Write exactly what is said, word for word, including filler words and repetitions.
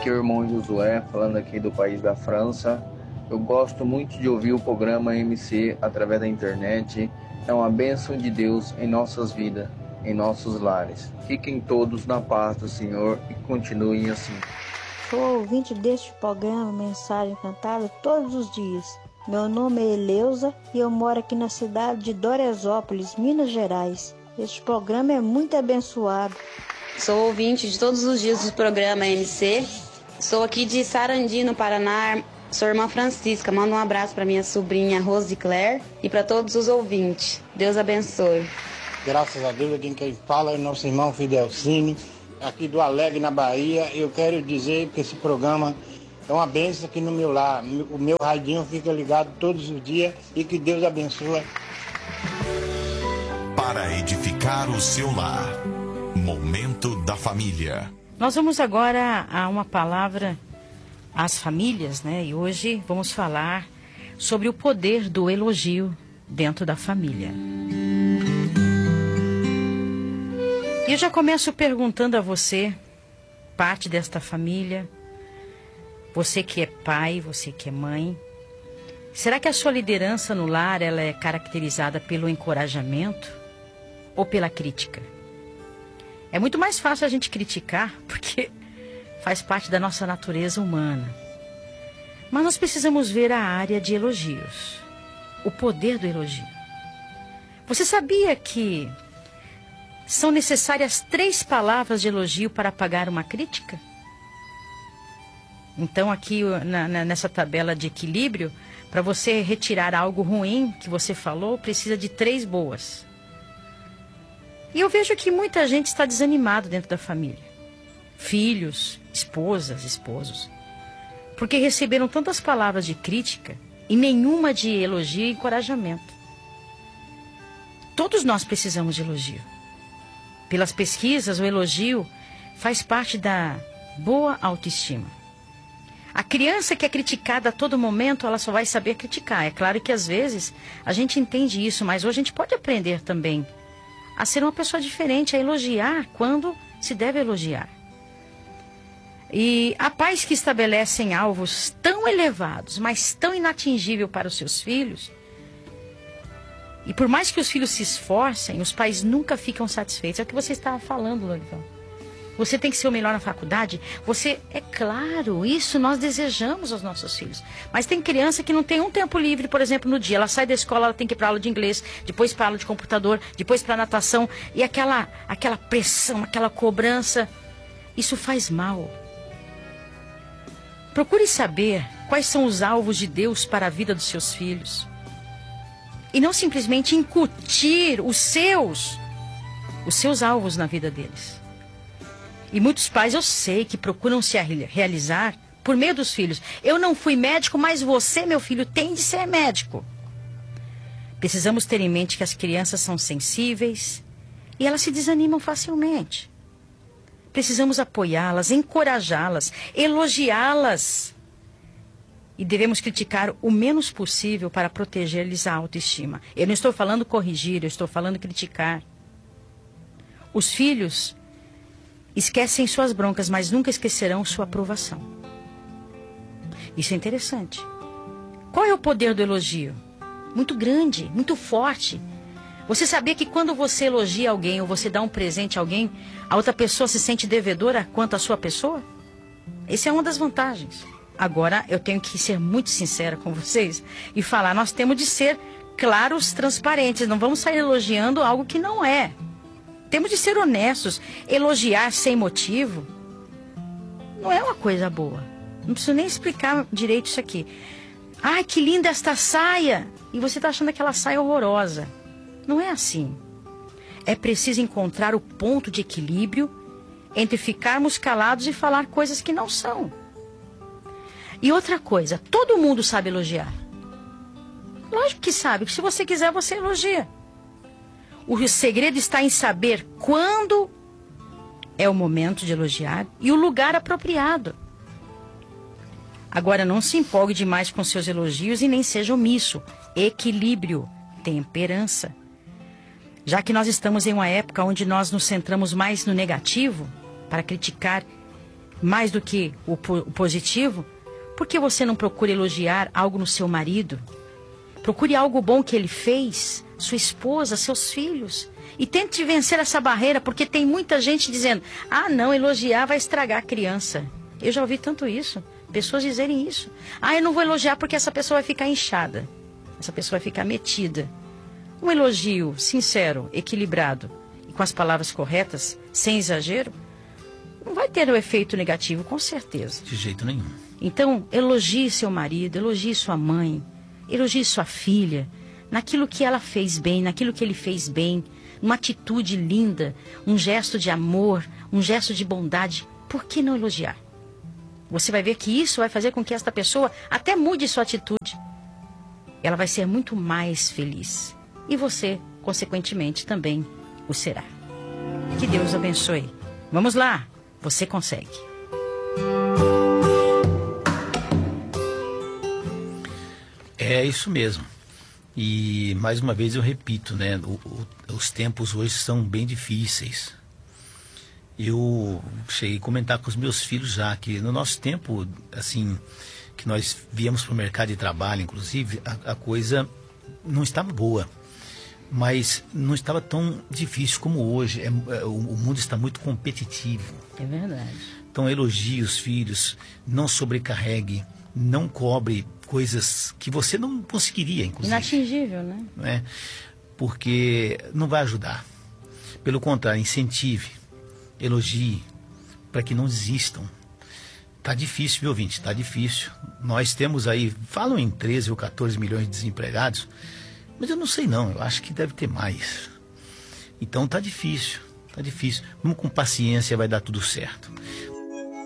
aqui é o irmão Josué, falando aqui do país da França. Eu gosto muito de ouvir o programa M C através da internet. É uma bênção de Deus em nossas vidas, em nossos lares. Fiquem todos na paz do Senhor e continuem assim. Sou ouvinte deste programa Mensagem Cantada todos os dias. Meu nome é Eleusa e eu moro aqui na cidade de Doresópolis, Minas Gerais. Este programa é muito abençoado. Sou ouvinte de todos os dias do programa M C. Sou aqui de Sarandi, no Paraná. Sou irmã Francisca. Manda um abraço para minha sobrinha Rose Claire e para todos os ouvintes. Deus abençoe. Graças a Deus, aqui quem fala é o nosso irmão Fidelcine, aqui do Alegre, na Bahia. Eu quero dizer que esse programa é uma bênção aqui no meu lar. O meu radinho fica ligado todos os dias e que Deus abençoe. Para edificar o seu lar. Momento da família. Nós vamos agora a uma palavra às famílias, né? E hoje vamos falar sobre o poder do elogio dentro da família. E eu já começo perguntando a você, parte desta família, você que é pai, você que é mãe, será que a sua liderança no lar ela é caracterizada pelo encorajamento ou pela crítica? É muito mais fácil a gente criticar, porque faz parte da nossa natureza humana. Mas nós precisamos ver a área de elogios, o poder do elogio. Você sabia que são necessárias três palavras de elogio para apagar uma crítica? Então aqui na, na, nessa tabela de equilíbrio, para você retirar algo ruim que você falou, precisa de três boas. E eu vejo que muita gente está desanimado dentro da família. Filhos, esposas, esposos. Porque receberam tantas palavras de crítica e nenhuma de elogio e encorajamento. Todos nós precisamos de elogio. Pelas pesquisas, o elogio faz parte da boa autoestima. A criança que é criticada a todo momento, ela só vai saber criticar. É claro que às vezes a gente entende isso, mas hoje a gente pode aprender também a ser uma pessoa diferente, a elogiar quando se deve elogiar. E há pais que estabelecem alvos tão elevados, mas tão inatingíveis para os seus filhos. E por mais que os filhos se esforcem, os pais nunca ficam satisfeitos. É o que você estava falando, Lorival. Você tem que ser o melhor na faculdade. Você, é claro, isso nós desejamos aos nossos filhos. Mas tem criança que não tem um tempo livre, por exemplo, no dia. Ela sai da escola, ela tem que ir para aula de inglês, depois para aula de computador, depois para natação. E aquela, aquela pressão, aquela cobrança, isso faz mal. Procure saber quais são os alvos de Deus para a vida dos seus filhos. E não simplesmente incutir os seus, os seus alvos na vida deles. E muitos pais, eu sei, que procuram se realizar por meio dos filhos. Eu não fui médico, mas você, meu filho, tem de ser médico. Precisamos ter em mente que as crianças são sensíveis e elas se desanimam facilmente. Precisamos apoiá-las, encorajá-las, elogiá-las. E devemos criticar o menos possível para proteger-lhes a autoestima. Eu não estou falando corrigir, eu estou falando criticar. Os filhos esquecem suas broncas, mas nunca esquecerão sua aprovação. Isso é interessante. Qual é o poder do elogio? Muito grande, muito forte. Você sabia que quando você elogia alguém ou você dá um presente a alguém, a outra pessoa se sente devedora quanto à sua pessoa? Essa é uma das vantagens. Agora, eu tenho que ser muito sincera com vocês e falar, nós temos de ser claros, transparentes. Não vamos sair elogiando algo que não é. Temos de ser honestos. Elogiar sem motivo não é uma coisa boa. Não preciso nem explicar direito isso aqui. Ai, que linda esta saia! E você está achando aquela saia horrorosa. Não é assim. É preciso encontrar o ponto de equilíbrio entre ficarmos calados e falar coisas que não são. E outra coisa, todo mundo sabe elogiar. Lógico que sabe, que se você quiser, você elogia. O segredo está em saber quando é o momento de elogiar e o lugar apropriado. Agora, não se empolgue demais com seus elogios e nem seja omisso. Equilíbrio, temperança. Já que nós estamos em uma época onde nós nos centramos mais no negativo, para criticar mais do que o, po- o positivo, por que você não procura elogiar algo no seu marido? Procure algo bom que ele fez, sua esposa, seus filhos. E tente vencer essa barreira, porque tem muita gente dizendo, ah, não, elogiar vai estragar a criança. Eu já ouvi tanto isso, pessoas dizerem isso. Ah, eu não vou elogiar porque essa pessoa vai ficar inchada, essa pessoa vai ficar metida. Um elogio sincero, equilibrado e com as palavras corretas, sem exagero, não vai ter o efeito negativo, com certeza. De jeito nenhum. Então, elogie seu marido, elogie sua mãe, elogie sua filha, naquilo que ela fez bem, naquilo que ele fez bem, uma atitude linda, um gesto de amor, um gesto de bondade. Por que não elogiar? Você vai ver que isso vai fazer com que esta pessoa até mude sua atitude. Ela vai ser muito mais feliz. E você, consequentemente, também o será. Que Deus abençoe. Vamos lá, você consegue. É isso mesmo. E, mais uma vez, eu repito, né? O, o, os tempos hoje são bem difíceis. Eu cheguei a comentar com os meus filhos já que no nosso tempo, assim, que nós viemos para o mercado de trabalho, inclusive, a, a coisa não estava boa. Mas não estava tão difícil como hoje. É, é, o, o mundo está muito competitivo. É verdade. Então, elogie os filhos, não sobrecarregue, não cobre coisas que você não conseguiria, inclusive. Inatingível, né? Não é? Porque não vai ajudar. Pelo contrário, incentive, elogie, para que não desistam. Está difícil, viu, ouvinte? Está difícil. Nós temos aí, falam em treze ou quatorze milhões de desempregados, mas eu não sei não, eu acho que deve ter mais. Então está difícil, está difícil. Vamos com paciência, vai dar tudo certo.